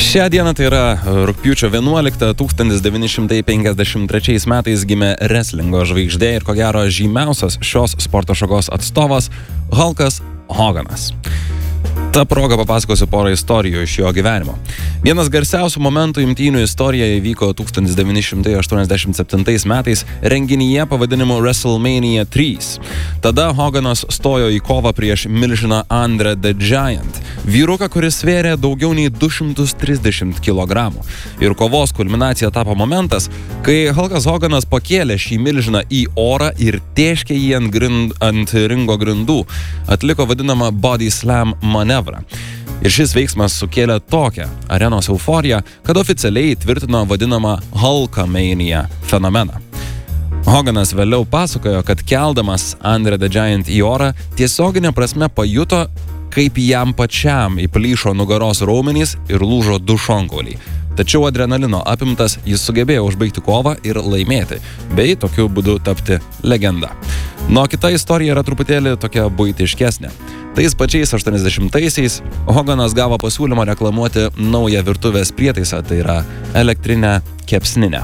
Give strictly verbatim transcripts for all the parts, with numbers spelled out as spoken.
Šią dieną, tai yra rugpjūčio vienuoliktą, tūkstantis devyni šimtai penkiasdešimt trečiais metais gimė wrestlingo žvaigždė ir ko gero žymiausias šios sporto šakos atstovas Hulkas Hoganas. Ta proga papasakosiu porą istorijų iš jo gyvenimo. Vienas garsiausių momentų imtynių istorijoje įvyko tūkstantis devyni šimtai aštuoniasdešimt septintais metais renginyje pavadinimu WrestleMania trys. Tada Hoganas stojo į kovą prieš milžiną Andre the Giant, vyruką, kuris svėrė daugiau nei du šimtus trisdešimt kilogramų. Ir kovos kulminacija tapo momentas, kai Hulkas Hoganas pakėlė šį milžiną į orą ir tėškė jį ant, grind, ant ringo grindų, atliko vadinamą body slam manevrą. Ir šis veiksmas sukėlė tokią arenos euforiją, kad oficialiai tvirtino vadinamą Hulkamania fenomeną. Hoganas vėliau pasakojo, kad keldamas Andre the Giant į orą tiesioginė prasme pajuto, kaip jam pačiam įplyšo nugaros raumenys ir lūžo du šonkauliai. Tačiau adrenalino apimtas jis sugebėjo užbaigti kovą ir laimėti, bei tokiu būdu tapti legenda. Nuo kita istorija yra truputėlį tokia buitiškesnė. Tais pačiais aštuoniasdešimtaisiais Hoganas gavo pasiūlymą reklamuoti naują virtuvės prietaisą, tai yra elektrinę kepsninę.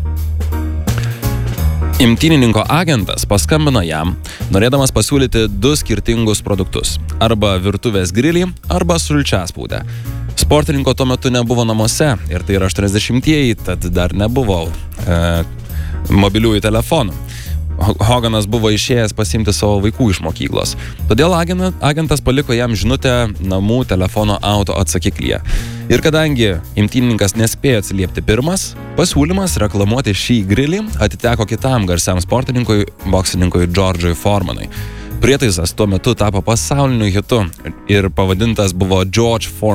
Imtynininko agentas paskambino jam, norėdamas pasiūlyti du skirtingus produktus – arba virtuvės grilį, arba sulčiaspaudę. Sportininko tuo metu nebuvo namuose ir tai yra aštuoniasdešimtieji, tad dar nebuvo e, mobiliųjų telefonų. Hoganas buvo išėjęs pasiimti savo vaikų iš mokyklos. Todėl agentas paliko jam žinutę namų telefono auto atsakiklyje. Ir kadangi imtynininkas nespėjo atsiliepti pirmas, pasiūlymas reklamuoti šį grilį atiteko kitam garsiam sportininkui, boksininkui George'ui Foremanui. Prietaisas tuo metu tapo pasauliniu hitu ir pavadintas buvo George Foreman